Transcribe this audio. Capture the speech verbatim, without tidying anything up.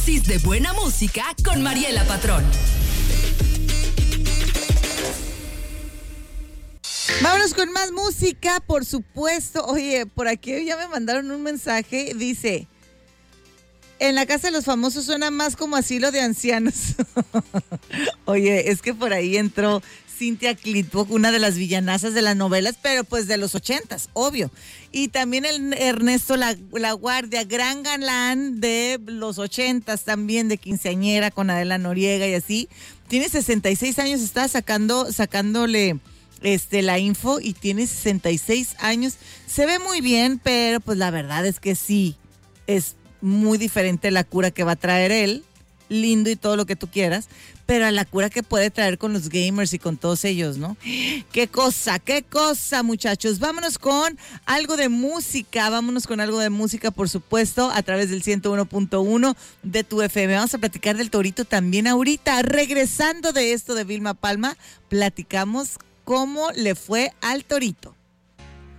dosis de buena música con Mariela Patrón. Vámonos con más música, por supuesto. Oye, por aquí ya me mandaron un mensaje, dice... En la casa de los famosos suena más como asilo de ancianos. Oye, es que por ahí entró Cynthia Clitbo, una de las villanazas de las novelas, pero pues de los ochentas, obvio. Y también el Ernesto La, La Guardia, gran galán de los ochentas también, de quinceañera con Adela Noriega y así. Tiene sesenta y seis años, está sacando, sacándole este, la info y tiene sesenta y seis años. Se ve muy bien, pero pues la verdad es que sí, es muy diferente la cura que va a traer él, lindo y todo lo que tú quieras, pero a la cura que puede traer con los gamers y con todos ellos, ¿no? Qué cosa, qué cosa, muchachos. Vámonos con algo de música, vámonos con algo de música, por supuesto, a través del ciento uno punto uno de tu F M. Vamos a platicar del Torito también ahorita. Regresando de esto de Vilma Palma, platicamos cómo le fue al Torito.